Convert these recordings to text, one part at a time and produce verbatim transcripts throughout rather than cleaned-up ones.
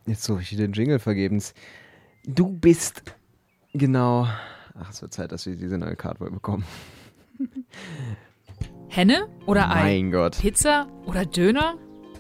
Jetzt suche ich den Jingle vergebens. Du bist genau... Ach, es wird Zeit, dass wir diese neue Cardboard bekommen. Henne oder Ei? Mein Gott. Pizza oder Döner?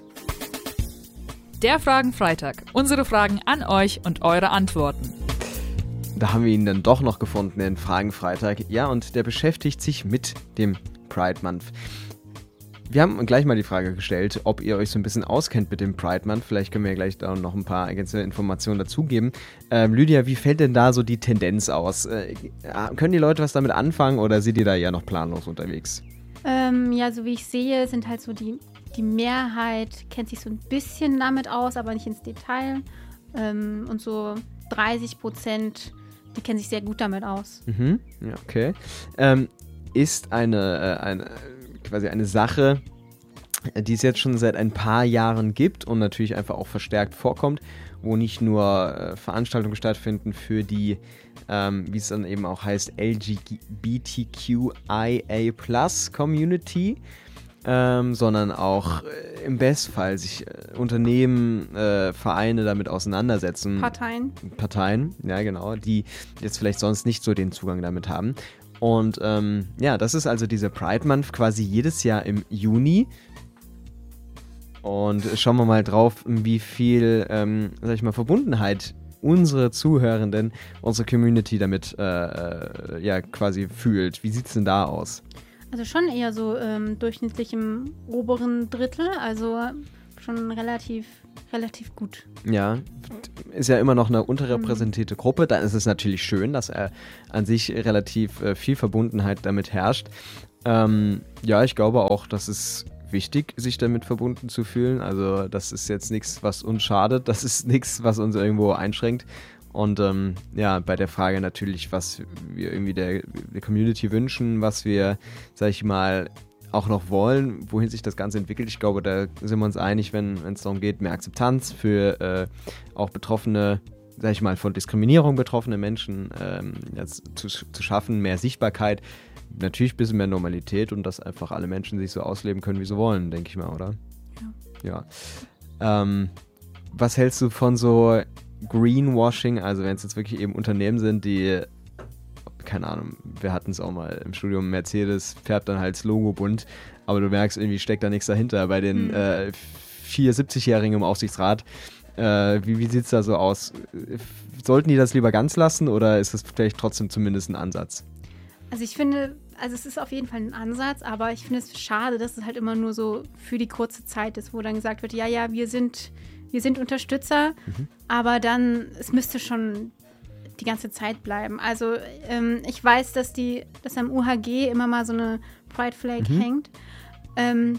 Der Fragenfreitag. Unsere Fragen an euch und eure Antworten. Da haben wir ihn dann doch noch gefunden, den Fragenfreitag. Ja, und der beschäftigt sich mit dem Pride Month. Wir haben gleich mal die Frage gestellt, ob ihr euch so ein bisschen auskennt mit dem Pride Month. Vielleicht können wir ja gleich da noch ein paar ergänzende Informationen dazugeben. Ähm, Lydia, wie fällt denn da so die Tendenz aus? Äh, können die Leute was damit anfangen oder seid ihr da ja noch planlos unterwegs? Ähm, ja, so wie ich sehe, sind halt so die, die Mehrheit kennt sich so ein bisschen damit aus, aber nicht ins Detail. Ähm, und so dreißig Prozent, die kennen sich sehr gut damit aus. Mhm, ja, okay. Ähm, ist eine, äh, eine, quasi eine Sache, die es jetzt schon seit ein paar Jahren gibt und natürlich einfach auch verstärkt vorkommt, wo nicht nur äh, Veranstaltungen stattfinden für die, ähm, wie es dann eben auch heißt, L G B T Q I A plus Community, ähm, sondern auch äh, im Bestfall sich äh, Unternehmen, äh, Vereine damit auseinandersetzen. Parteien. Parteien, ja genau, die jetzt vielleicht sonst nicht so den Zugang damit haben. Und ähm, ja, das ist also dieser Pride Month quasi jedes Jahr im Juni. Und schauen wir mal drauf, wie viel, ähm, sag ich mal, Verbundenheit unsere Zuhörenden, unsere Community damit äh, ja quasi fühlt. Wie sieht es denn da aus? Also schon eher so ähm, durchschnittlich im oberen Drittel, also schon relativ, relativ gut. Ja, ist ja immer noch eine unterrepräsentierte mhm. Gruppe. Dann ist es natürlich schön, dass er an sich relativ äh, viel Verbundenheit damit herrscht. Ähm, ja, ich glaube auch, dass es wichtig, sich damit verbunden zu fühlen. Also das ist jetzt nichts, was uns schadet. Das ist nichts, was uns irgendwo einschränkt. Und ähm, ja, bei der Frage natürlich, was wir irgendwie der, der Community wünschen, was wir, sag ich mal, auch noch wollen, wohin sich das Ganze entwickelt. Ich glaube, da sind wir uns einig, wenn es darum geht, mehr Akzeptanz für äh, auch betroffene, sag ich mal, von Diskriminierung betroffene Menschen ähm, jetzt zu, zu schaffen, mehr Sichtbarkeit, natürlich ein bisschen mehr Normalität und dass einfach alle Menschen sich so ausleben können, wie sie wollen, denke ich mal, oder? Ja. Ja. Ähm, was hältst du von so Greenwashing, also wenn es jetzt wirklich eben Unternehmen sind, die, keine Ahnung, wir hatten es auch mal im Studium, Mercedes färbt dann halt das Logo bunt, aber du merkst, irgendwie steckt da nichts dahinter. Bei den mhm. äh, vier siebzig-Jährigen im Aufsichtsrat, äh, wie, wie sieht es da so aus? Sollten die das lieber ganz lassen oder ist das vielleicht trotzdem zumindest ein Ansatz? Also ich finde, also es ist auf jeden Fall ein Ansatz, aber ich finde es schade, dass es halt immer nur so für die kurze Zeit ist, wo dann gesagt wird, ja, ja, wir sind, wir sind Unterstützer, mhm. aber dann, es müsste schon die ganze Zeit bleiben. Also ähm, ich weiß, dass die, dass am U H G immer mal so eine Pride Flag mhm. hängt, ähm,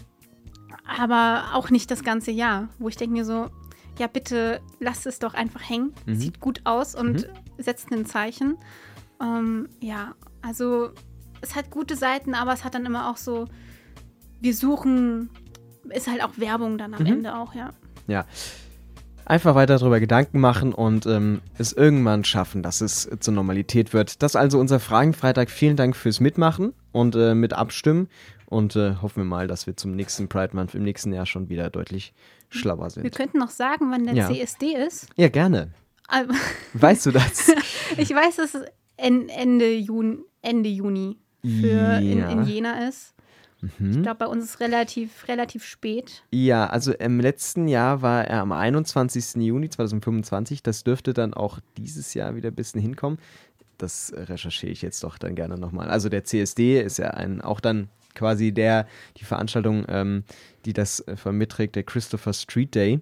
aber auch nicht das ganze Jahr, wo ich denke mir so, ja bitte lasst es doch einfach hängen, mhm. sieht gut aus und mhm. setzt ein Zeichen. Ähm, ja, also es hat gute Seiten, aber es hat dann immer auch so, wir suchen, ist halt auch Werbung dann am mhm. Ende auch, ja. Ja. Einfach weiter darüber Gedanken machen und ähm, es irgendwann schaffen, dass es zur Normalität wird. Das ist also unser Fragenfreitag. Vielen Dank fürs Mitmachen und äh, mit Abstimmen und äh, hoffen wir mal, dass wir zum nächsten Pride Month im nächsten Jahr schon wieder deutlich schlauer sind. Wir könnten noch sagen, wann der ja. C S D ist. Ja, gerne. Weißt du das? Ich weiß, dass es Ende Juni, Ende Juni für ja. in, in Jena ist. Mhm. Ich glaube, bei uns ist es relativ, relativ spät. Ja, also im letzten Jahr war er am einundzwanzigsten Juni zweitausendfünfundzwanzig. Das dürfte dann auch dieses Jahr wieder ein bisschen hinkommen. Das recherchiere ich jetzt doch dann gerne nochmal. Also der C S D ist ja ein, auch dann quasi der, die Veranstaltung, ähm, die das äh, mitträgt, der Christopher Street Day.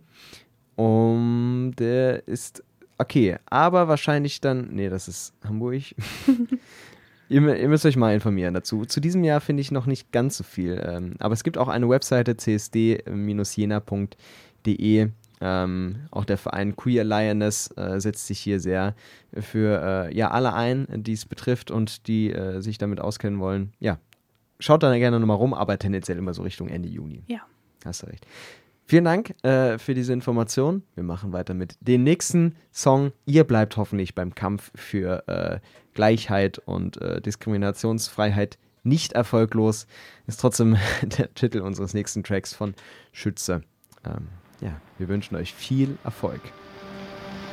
Um, der ist okay, aber wahrscheinlich dann, nee, das ist Hamburg. Ihr, ihr müsst euch mal informieren dazu. Zu diesem Jahr finde ich noch nicht ganz so viel. Ähm, aber es gibt auch eine Webseite c s d jena punkt d e. Ähm, auch der Verein Queer Lioness äh, setzt sich hier sehr für äh, ja, alle ein, die es betrifft und die äh, sich damit auskennen wollen. Ja, schaut da gerne nochmal rum, aber tendenziell immer so Richtung Ende Juni. Ja. Hast du recht. Vielen Dank äh, für diese Information. Wir machen weiter mit dem nächsten Song. Ihr bleibt hoffentlich beim Kampf für äh, Gleichheit und äh, Diskriminationsfreiheit nicht erfolglos. Ist trotzdem der Titel unseres nächsten Tracks von Schütze. Ähm, ja, wir wünschen euch viel Erfolg.